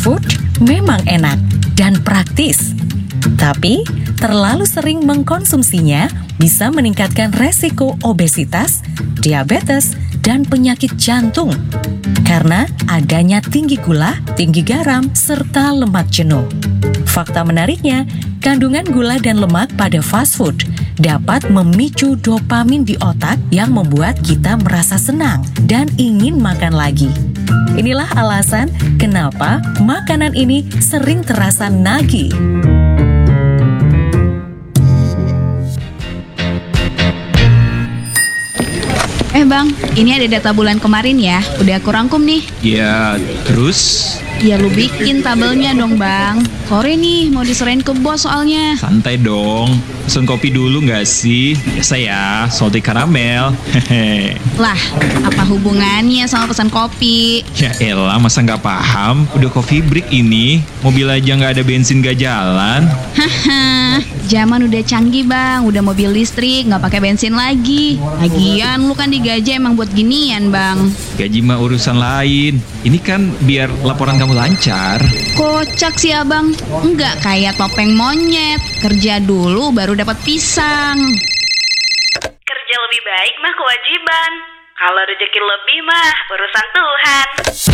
Fast food memang enak dan praktis, tapi terlalu sering mengkonsumsinya bisa meningkatkan resiko obesitas, diabetes, dan penyakit jantung karena adanya tinggi gula, tinggi garam, serta lemak jenuh. Fakta menariknya, kandungan gula dan lemak pada fast food dapat memicu dopamin di otak yang membuat kita merasa senang dan ingin makan lagi. Inilah alasan kenapa makanan ini sering terasa nagih. Bang, ini ada data bulan kemarin ya, udah aku rangkum nih. Ya, terus? Ya lu bikin tabelnya dong bang. Sore nih mau diserahin ke bos soalnya. Santai dong, pesen kopi dulu nggak sih? Biasa ya, salty caramel. Hehe. Lah, apa hubungannya sama pesan kopi? Ya elah, masa nggak paham? Udah coffee break ini, mobil aja nggak ada bensin nggak jalan. Haha, zaman udah canggih bang, udah mobil listrik, nggak pakai bensin lagi. Lagian lu kan digaji emang buat ginian bang. Gaji mah urusan lain. Ini kan biar laporan kamu lancar. Kocak sih abang, nggak kayak topeng monyet. Kerja dulu baru dapat pisang. Kerja lebih baik mah kewajiban. Kalau rezeki lebih mah urusan Tuhan.